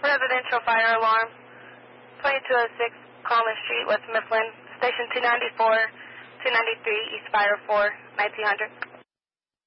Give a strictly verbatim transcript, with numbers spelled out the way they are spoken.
Residential fire alarm, twenty-two oh six Coleman Street, West Mifflin, Station two ninety-four, two ninety-three, East Fire four, nineteen hundred.